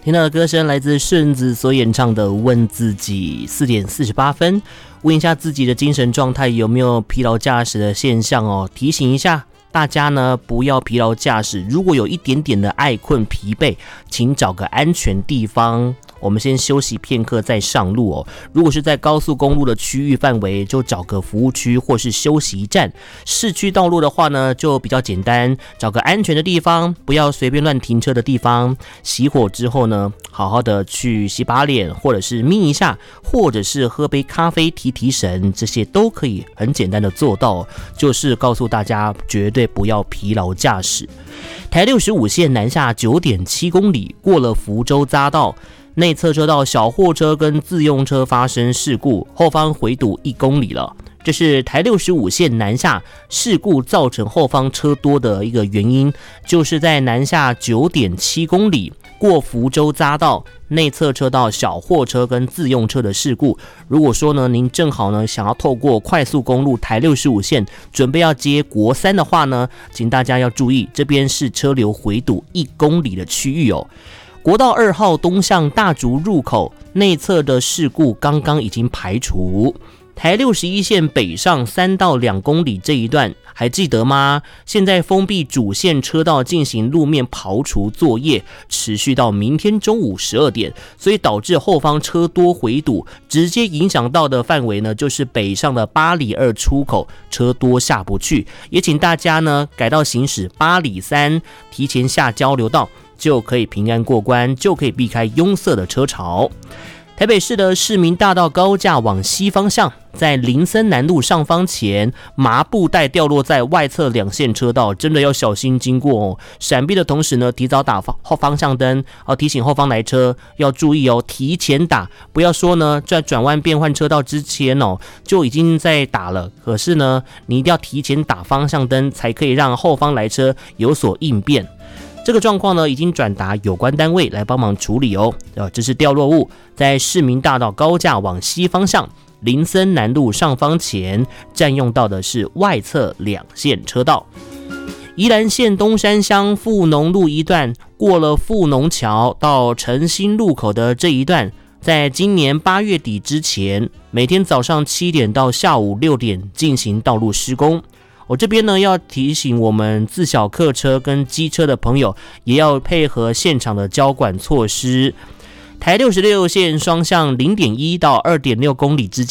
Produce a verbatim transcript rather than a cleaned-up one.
听到的歌声来自顺子所演唱的《问自己》。四点四十八分，问一下自己的精神状态有没有疲劳驾驶的现象哦？提醒一下大家呢，不要疲劳驾驶。如果有一点点的爱困疲惫，请找个安全地方，我们先休息片刻再上路哦。如果是在高速公路的区域范围，就找个服务区或是休息站。市区道路的话呢，就比较简单，找个安全的地方，不要随便乱停车的地方。熄火之后呢，好好的去洗把脸，或者是眯一下，或者是喝杯咖啡提提神，这些都可以很简单的做到哦。就是告诉大家，绝对不要疲劳驾驶。台六十五线南下 九点七公里，过了福州匝道。内侧车道小货车跟自用车发生事故，后方回堵一公里了。这是台六十五线南下事故造成后方车多的一个原因，就是在南下 九点七公里过福州匝道内侧车道小货车跟自用车的事故。如果说呢，您正好呢想要透过快速公路台六十五线准备要接国三的话呢，请大家要注意，这边是车流回堵一公里的区域哦。国道二号东向大竹入口内侧的事故刚刚已经排除。台六十一线北上三到两公里这一段还记得吗？现在封闭主线车道进行路面刨除作业，持续到明天中午十二点，所以导致后方车多回堵，直接影响到的范围呢，就是北上的八里二出口车多下不去，也请大家呢改道行驶八里三，提前下交流道，就可以平安过关，就可以避开拥塞的车潮。台北市的市民大道高架往西方向，在林森南路上方前，麻布袋掉落在外侧两线车道，真的要小心经过哦。闪避的同时呢，提早打后方向灯，要提醒后方来车要注意哦，提前打，不要说呢在转弯变换车道之前哦就已经在打了。可是呢，你一定要提前打方向灯，才可以让后方来车有所应变。这个状况呢，已经转达有关单位来帮忙处理哦。呃，这是掉落物，在市民大道高架往西方向，林森南路上方前占用到的是外侧两线车道。宜兰县东山乡富农路一段，过了富农桥到诚心路口的这一段，在今年八月底之前，每天早上七点到下午六点进行道路施工。我这边呢要提醒我们自小客车跟机车的朋友，也要配合现场的交管措施。台六十六线双向 零点一到二点六公里之间。